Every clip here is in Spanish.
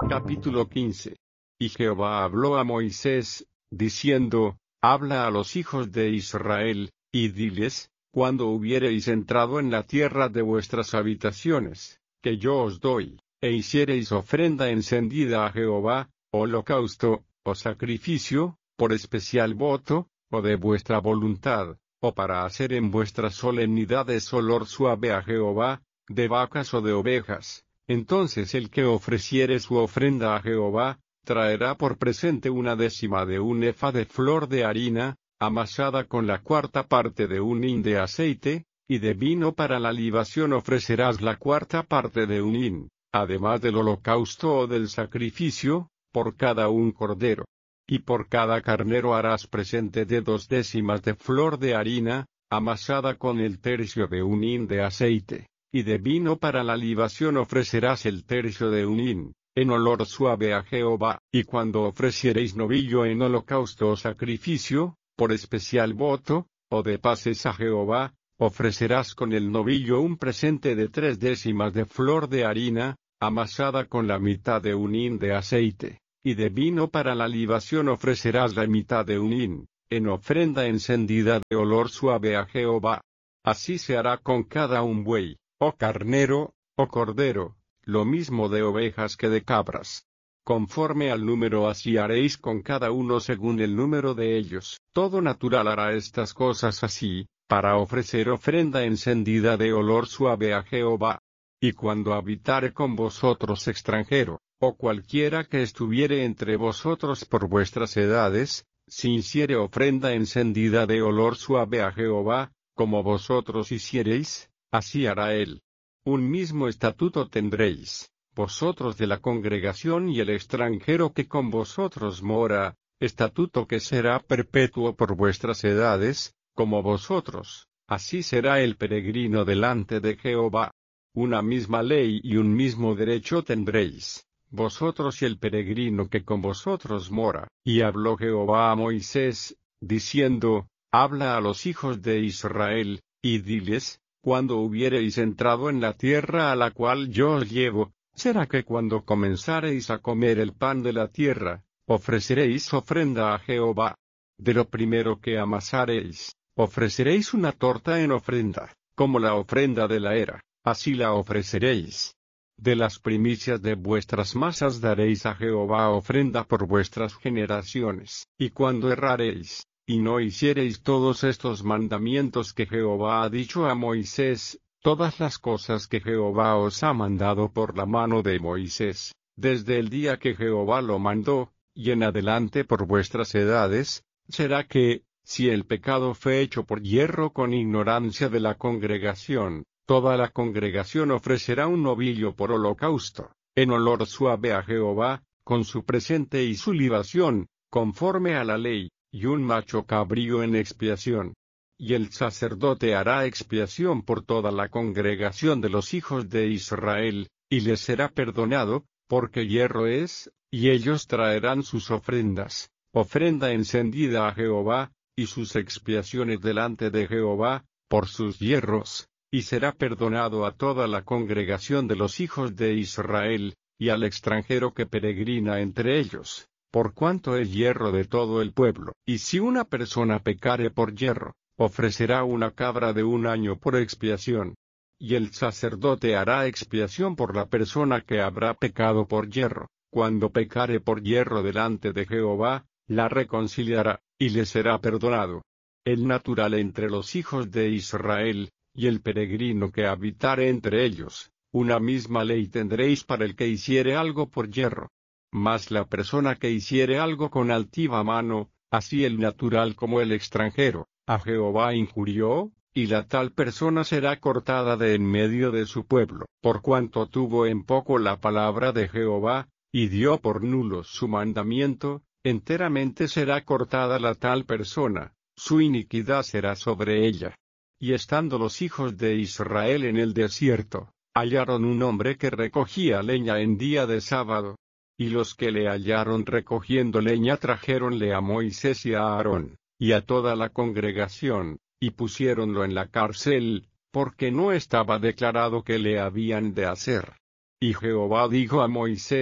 Capítulo 15. Y Jehová habló a Moisés, diciendo, Habla a los hijos de Israel, y diles, cuando hubiereis entrado en la tierra de vuestras habitaciones, que yo os doy, e hiciereis ofrenda encendida a Jehová, holocausto, o sacrificio, por especial voto, o de vuestra voluntad, o para hacer en vuestras solemnidades olor suave a Jehová, de vacas o de ovejas. Entonces el que ofreciere su ofrenda a Jehová, traerá por presente 1/10 de un efa de flor de harina, amasada con la 4ª parte de un hin de aceite, y de vino para la libación ofrecerás la 4ª parte de un hin, además del holocausto o del sacrificio, por cada un cordero. Y por cada carnero harás presente de 2/10 de flor de harina, amasada con el tercio de un hin de aceite. Y de vino para la libación ofrecerás el tercio de un hin, en olor suave a Jehová. Y cuando ofreciereis novillo en holocausto o sacrificio, por especial voto, o de paces a Jehová, ofrecerás con el novillo un presente de 3/10 de flor de harina, amasada con la mitad de un hin de aceite. Y de vino para la libación ofrecerás la mitad de un hin, en ofrenda encendida de olor suave a Jehová. Así se hará con cada un buey, o carnero, o cordero, lo mismo de ovejas que de cabras. Conforme al número así haréis con cada uno según el número de ellos. Todo natural hará estas cosas así, para ofrecer ofrenda encendida de olor suave a Jehová. Y cuando habitare con vosotros extranjero, o cualquiera que estuviere entre vosotros por vuestras edades, si hiciere ofrenda encendida de olor suave a Jehová, como vosotros hiciereis, así hará él. Un mismo estatuto tendréis, vosotros de la congregación y el extranjero que con vosotros mora, estatuto que será perpetuo por vuestras edades, como vosotros, así será el peregrino delante de Jehová. Una misma ley y un mismo derecho tendréis, vosotros y el peregrino que con vosotros mora. Y habló Jehová a Moisés, diciendo, Habla a los hijos de Israel, y diles, cuando hubiereis entrado en la tierra a la cual yo os llevo, será que cuando comenzareis a comer el pan de la tierra, ofreceréis ofrenda a Jehová. De lo primero que amasareis, ofreceréis una torta en ofrenda, como la ofrenda de la era, así la ofreceréis. De las primicias de vuestras masas daréis a Jehová ofrenda por vuestras generaciones. Y cuando errareis, y no hiciereis todos estos mandamientos que Jehová ha dicho a Moisés, todas las cosas que Jehová os ha mandado por la mano de Moisés, desde el día que Jehová lo mandó, y en adelante por vuestras edades, será que, si el pecado fue hecho por yerro con ignorancia de la congregación, toda la congregación ofrecerá un novillo por holocausto, en olor suave a Jehová, con su presente y su libación, conforme a la ley, y un macho cabrío en expiación. Y el sacerdote hará expiación por toda la congregación de los hijos de Israel, y les será perdonado, porque yerro es, y ellos traerán sus ofrendas, ofrenda encendida a Jehová, y sus expiaciones delante de Jehová, por sus yerros, y será perdonado a toda la congregación de los hijos de Israel, y al extranjero que peregrina entre ellos, por cuanto es yerro de todo el pueblo. Y si una persona pecare por yerro, ofrecerá una cabra de un año por expiación. Y el sacerdote hará expiación por la persona que habrá pecado por yerro. Cuando pecare por yerro delante de Jehová, la reconciliará, y le será perdonado. El natural entre los hijos de Israel, y el peregrino que habitare entre ellos, una misma ley tendréis para el que hiciere algo por yerro. Mas la persona que hiciere algo con altiva mano, así el natural como el extranjero, a Jehová injurió, y la tal persona será cortada de en medio de su pueblo, por cuanto tuvo en poco la palabra de Jehová, y dio por nulo su mandamiento, enteramente será cortada la tal persona, su iniquidad será sobre ella. Y estando los hijos de Israel en el desierto, hallaron un hombre que recogía leña en día de sábado. Y los que le hallaron recogiendo leña trajéronle a Moisés y a Aarón, y a toda la congregación, y pusiéronlo en la cárcel, porque no estaba declarado que le habían de hacer. Y Jehová dijo a Moisés,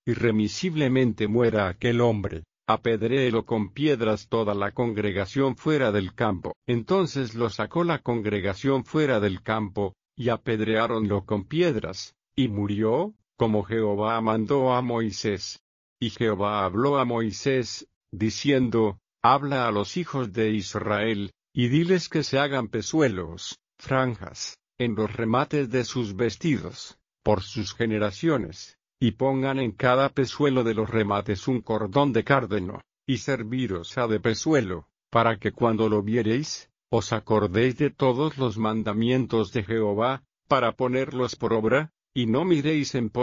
irremisiblemente muera aquel hombre, apedréelo con piedras toda la congregación fuera del campo. Entonces lo sacó la congregación fuera del campo, y apedreáronlo con piedras, y murió, como Jehová mandó a Moisés. Y Jehová habló a Moisés, diciendo, habla a los hijos de Israel, y diles que se hagan pezuelos, franjas, en los remates de sus vestidos, por sus generaciones, y pongan en cada pezuelo de los remates un cordón de cárdeno, y serviros ha de pezuelo, para que cuando lo viereis, os acordéis de todos los mandamientos de Jehová, para ponerlos por obra, y no miréis en